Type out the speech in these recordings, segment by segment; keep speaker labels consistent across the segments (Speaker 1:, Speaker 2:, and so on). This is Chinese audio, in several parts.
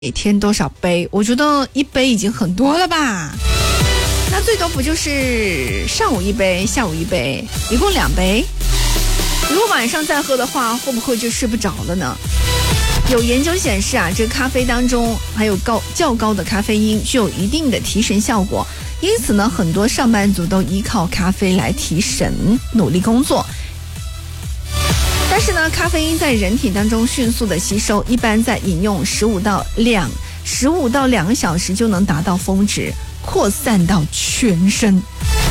Speaker 1: 每天多少杯？我觉得1杯已经很多了吧。那最多不就是上午1杯，下午1杯，一共2杯。如果晚上再喝的话，会不会就睡不着了呢？有研究显示啊，这个咖啡当中还有较高的咖啡因具有一定的提神效果，因此呢，很多上班族都依靠咖啡来提神，努力工作。但是呢，咖啡因在人体当中迅速的吸收，一般在饮用15到2个小时就能达到峰值，扩散到全身，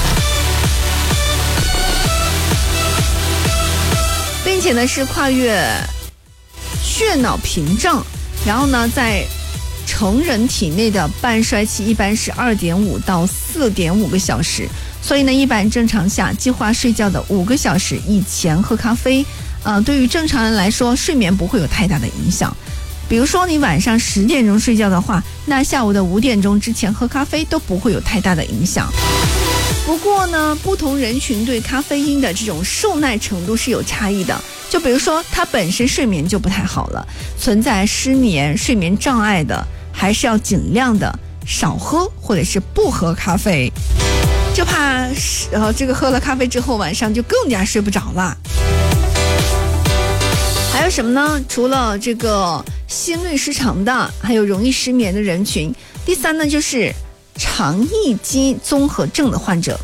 Speaker 1: 并且呢是跨越血脑屏障，然后呢在成人体内的半衰期一般是2.5到4.5个小时，所以呢一般正常下计划睡觉的5个小时以前喝咖啡，对于正常人来说睡眠不会有太大的影响。比如说你晚上10点钟睡觉的话，那下午的5点钟之前喝咖啡都不会有太大的影响。不过呢，不同人群对咖啡因的这种受耐程度是有差异的。就比如说他本身睡眠就不太好了，存在失眠、睡眠障碍的，还是要尽量的少喝或者是不喝咖啡，就怕这个喝了咖啡之后晚上就更加睡不着了。还有什么呢？除了这个心律失常的，还有容易失眠的人群。第三呢，就是肠易激综合症的患者。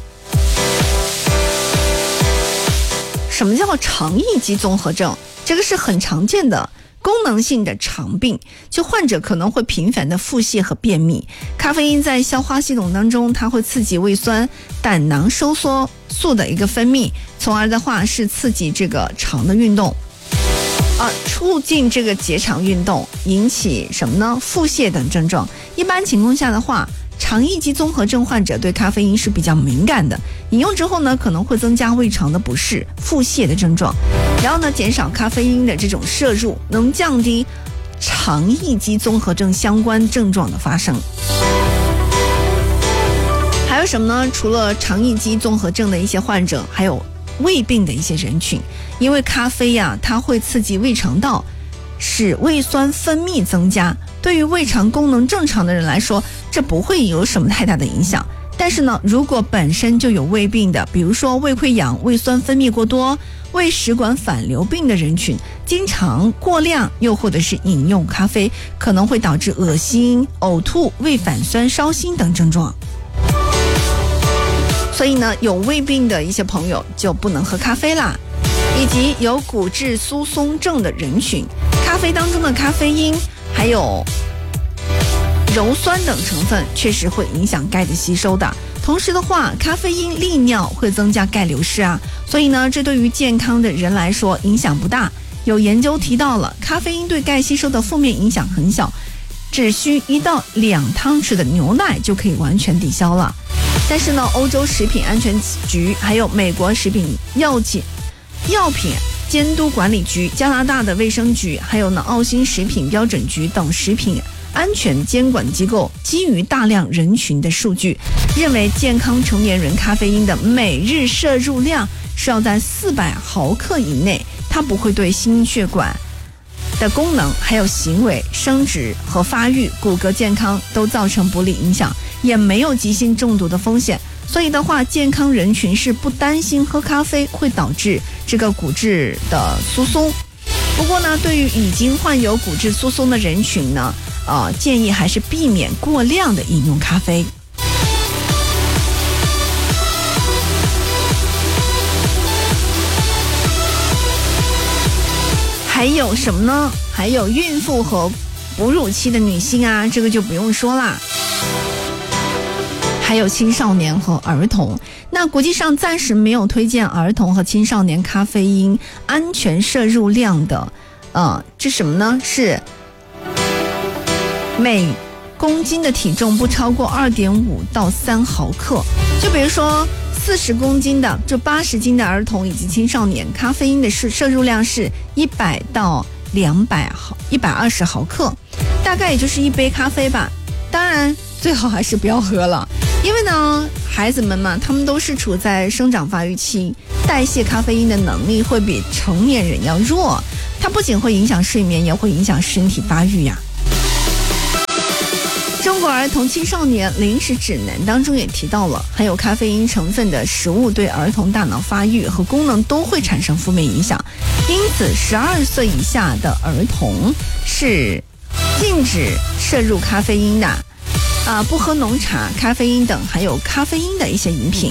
Speaker 1: 什么叫肠易激综合症？这个是很常见的功能性的肠病，就患者可能会频繁的腹泻和便秘。咖啡因在消化系统当中，它会刺激胃酸胆囊收缩素的一个分泌，从而的话是刺激这个肠的运动，促进这个结肠运动，引起什么呢？腹泻等症状。一般情况下的话，肠易激综合症患者对咖啡因是比较敏感的，饮用之后呢，可能会增加胃肠的不适、腹泻的症状，然后呢，减少咖啡因的这种摄入，能降低肠易激综合症相关症状的发生。还有什么呢？除了肠易激综合症的一些患者，还有胃病的一些人群，因为咖啡呀，它会刺激胃肠道，使胃酸分泌增加。对于胃肠功能正常的人来说，这不会有什么太大的影响。但是呢，如果本身就有胃病的，比如说胃溃疡、胃酸分泌过多、胃食管反流病的人群，经常过量又或者是饮用咖啡，可能会导致恶心、呕吐、胃反酸、烧心等症状。所以呢，有胃病的一些朋友就不能喝咖啡啦。以及有骨质疏松症的人群，咖啡当中的咖啡因还有鞣酸等成分确实会影响钙的吸收的。同时的话，咖啡因利尿会增加钙流失啊，所以呢，这对于健康的人来说影响不大。有研究提到了，咖啡因对钙吸收的负面影响很小，只需1到2汤匙的牛奶就可以完全抵消了。但是呢，欧洲食品安全局还有美国食品药品监督管理局、加拿大的卫生局，还有呢澳新食品标准局等食品安全监管机构，基于大量人群的数据，认为健康成年人咖啡因的每日摄入量是要在400毫克以内，它不会对心血管的功能、还有行为、生殖和发育、骨骼健康都造成不利影响，也没有急性中毒的风险。所以的话，健康人群是不担心喝咖啡会导致这个骨质的疏松。不过呢，对于已经患有骨质疏松的人群呢，建议还是避免过量的饮用咖啡。还有什么呢？还有孕妇和哺乳期的女性啊，这个就不用说啦。还有青少年和儿童，那国际上暂时没有推荐儿童和青少年咖啡因安全摄入量的，这什么呢？是每公斤的体重不超过2.5到3毫克。就比如说40公斤的，就80斤的儿童以及青少年，咖啡因的摄入量是100到120毫克，大概也就是1杯咖啡吧。当然最好还是不要喝了，因为呢孩子们嘛，他们都是处在生长发育期，代谢咖啡因的能力会比成年人要弱，它不仅会影响睡眠，也会影响身体发育呀。 国儿童青少年临时指南当中也提到了，含有咖啡因成分的食物对儿童大脑发育和功能都会产生负面影响，因此12岁以下的儿童是禁止摄入咖啡因的，不喝浓茶、咖啡因等含有咖啡因的一些饮品。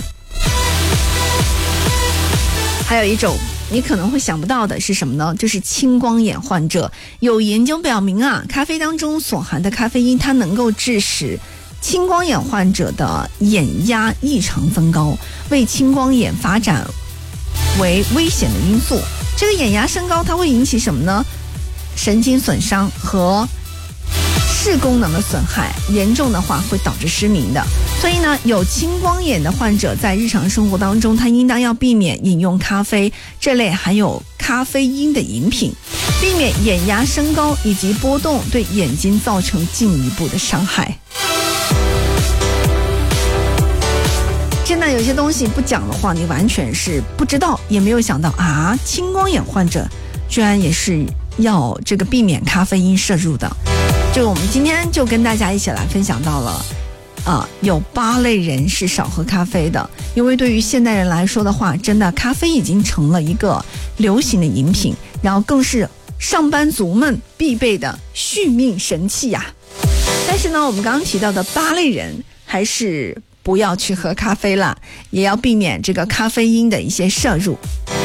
Speaker 1: 还有一种你可能会想不到的是什么呢？就是青光眼患者。有研究表明咖啡当中所含的咖啡因，它能够致使青光眼患者的眼压异常增高，为青光眼发展为危险的因素。这个眼压升高，它会引起什么呢？神经损伤和视功能的损害，严重的话会导致失明的。所以呢，有青光眼的患者在日常生活当中，他应当要避免饮用咖啡这类含有咖啡因的饮品，避免眼压升高以及波动对眼睛造成进一步的伤害。真的有些东西不讲的话，你完全是不知道，也没有想到青光眼患者居然也是要这个避免咖啡因摄入的。这个我们今天就跟大家一起来分享到了有8类人是少喝咖啡的。因为对于现代人来说的话，真的咖啡已经成了一个流行的饮品，然后更是上班族们必备的续命神器呀。但是呢，我们刚刚提到的8类人还是不要去喝咖啡了，也要避免这个咖啡因的一些摄入。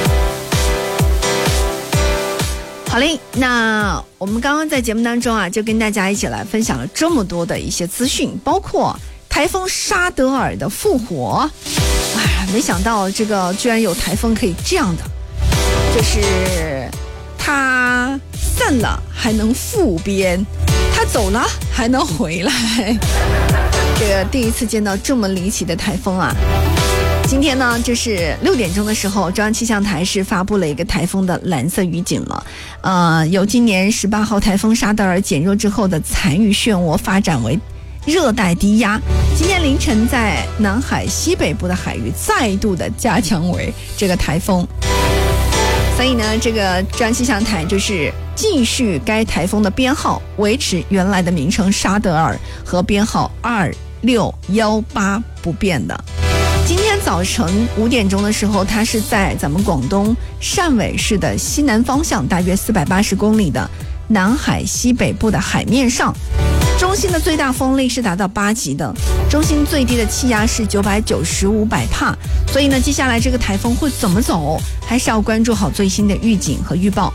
Speaker 1: 好嘞，那我们刚刚在节目当中就跟大家一起来分享了这么多的一些资讯，包括台风沙德尔的复活。没想到这个居然有台风可以这样的，就是它散了还能复编，它走了还能回来。这个第一次见到这么离奇的台风今天呢，就是6点钟的时候，中央气象台是发布了一个台风的蓝色预警了。由今年18号台风沙德尔减弱之后的残余漩涡发展为热带低压，今天凌晨在南海西北部的海域再度的加强为这个台风。所以呢，这个中央气象台就是继续该台风的编号维持原来的名称沙德尔和编号2618不变的。今天早晨5点钟的时候，它是在咱们广东汕尾市的西南方向大约480公里的南海西北部的海面上，中心的最大风力是达到8级的，中心最低的气压是995百帕。所以呢，接下来这个台风会怎么走，还是要关注好最新的预警和预报。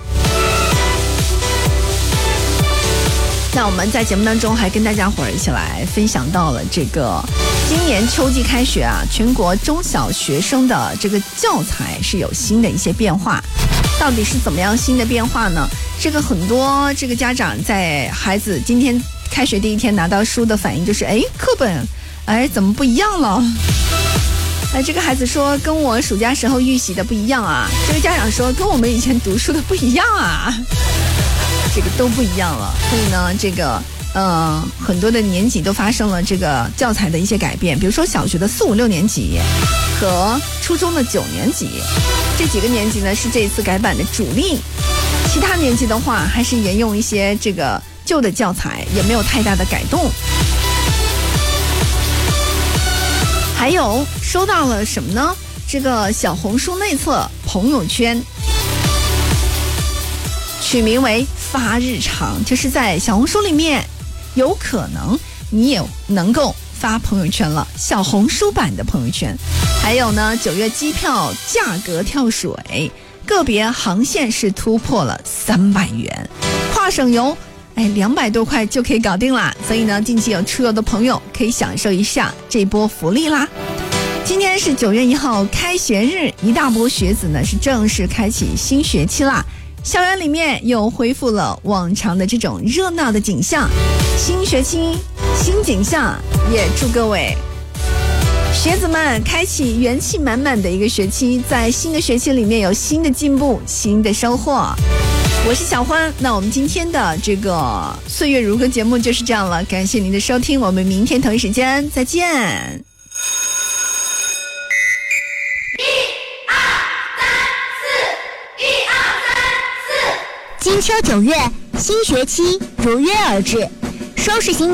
Speaker 1: 那我们在节目当中还跟大家伙儿一起来分享到了这个今年秋季开学全国中小学生的这个教材是有新的一些变化。到底是怎么样新的变化呢？这个很多这个家长在孩子今天开学第一天拿到书的反应就是课本怎么不一样了？这个孩子说跟我暑假时候预习的不一样这个家长说跟我们以前读书的不一样这个都不一样了。所以呢，这个很多的年级都发生了这个教材的一些改变，比如说小学的4、5、6年级和初中的9年级，这几个年级呢是这一次改版的主力，其他年级的话还是沿用一些这个旧的教材，也没有太大的改动。还有收到了什么呢？这个小红书内测朋友圈取名为发日常，就是在小红书里面有可能你也能够发朋友圈了，小红书版的朋友圈。还有呢，9月机票价格跳水，个别航线是突破了300元，跨省游200多块就可以搞定啦。所以呢，近期有出游的朋友可以享受一下这波福利啦。今天是9月1号开学日，一大波学子呢是正式开启新学期啦。校园里面又恢复了往常的这种热闹的景象，新学期新景象，也祝各位学子们开启元气满满的一个学期，在新的学期里面有新的进步，新的收获。我是小欢，那我们今天的这个岁月如歌节目就是这样了，感谢您的收听，我们明天同一时间再见。
Speaker 2: 金秋9月，新学期如约而至，收拾行